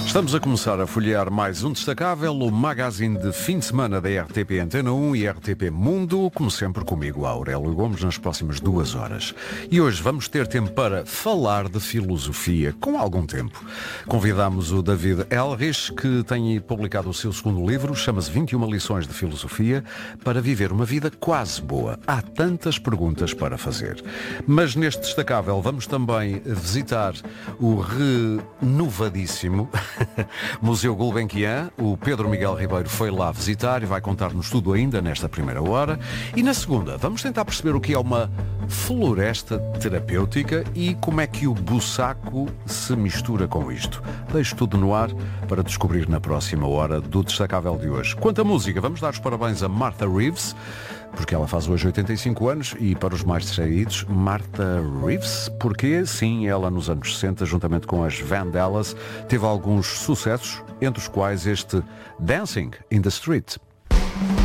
Estamos a começar a folhear mais um destacável, o magazine de fim de semana da RTP Antena 1 e RTP Mundo, como sempre comigo, Aurélio Gomes, nas próximas 2 horas. E hoje vamos ter tempo para falar de filosofia, com algum tempo. Convidamos o David Elrich, que tem publicado o seu segundo livro, chama-se 21 lições de filosofia, para viver uma vida quase boa. Há tantas perguntas para fazer. Mas neste destacável vamos também visitar o renovadíssimo Museu Gulbenkian. O Pedro Miguel Ribeiro foi lá visitar e vai contar-nos tudo ainda nesta primeira hora. E na segunda vamos tentar perceber o que é uma floresta terapêutica e como é que o bussaco se mistura com isto. Deixo tudo no ar para descobrir na próxima hora do destacável de hoje. Quanto à música, vamos dar os parabéns a Martha Reeves, porque ela faz hoje 85 anos, e para os mais distraídos, Martha Reeves, porque sim, ela nos anos 60, juntamente com as Vandellas, teve alguns sucessos, entre os quais este Dancing in the Street.